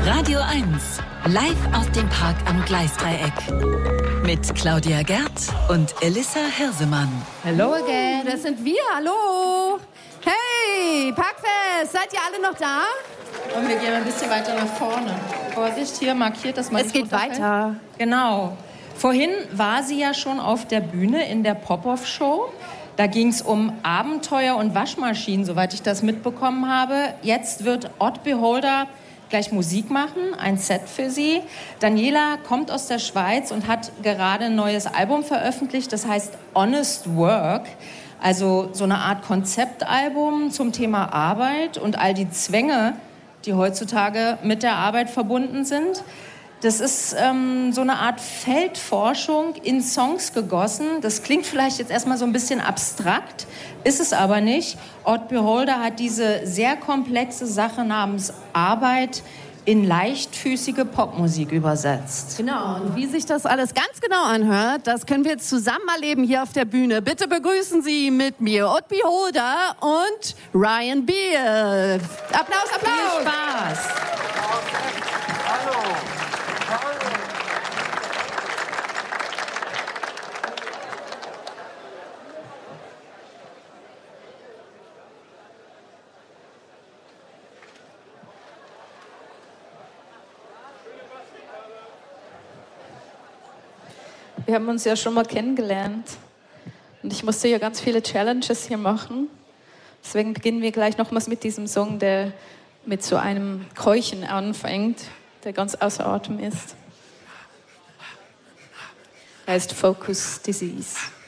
Radio 1, live aus dem Park am Gleisdreieck. Mit Claudia Gerd und Elissa Hirsemann. Hello again, das sind wir, hallo. Hey, Parkfest, seid ihr alle noch da? Und wir gehen ein bisschen weiter nach vorne. Vorsicht, hier markiert, dass man Es geht weiter. Genau. Vorhin war sie ja schon auf der Bühne in der Pop-Off-Show. Da ging es um Abenteuer und Waschmaschinen, soweit ich das mitbekommen habe. Jetzt wird Odd Beholder gleich Musik machen, ein Set für sie. Daniela kommt aus der Schweiz und hat gerade ein neues Album veröffentlicht, das heißt Honest Work. Also so eine Art Konzeptalbum zum Thema Arbeit und all die Zwänge, die heutzutage mit der Arbeit verbunden sind. Das ist so eine Art Feldforschung in Songs gegossen. Das klingt vielleicht jetzt erstmal so ein bisschen abstrakt, ist es aber nicht. Odd Beholder hat diese sehr komplexe Sache namens Arbeit in leichtfüßige Popmusik übersetzt. Genau, und wie sich das alles ganz genau anhört, das können wir jetzt zusammen erleben hier auf der Bühne. Bitte begrüßen Sie mit mir Odd Beholder und Ryan Beer. Applaus, Applaus! Viel Spaß! Hallo! Wir haben uns ja schon mal kennengelernt und ich musste ja ganz viele Challenges hier machen. Deswegen beginnen wir gleich nochmals mit diesem Song, der mit so einem Keuchen anfängt, der ganz außer Atem ist. Er heißt Focus Disease.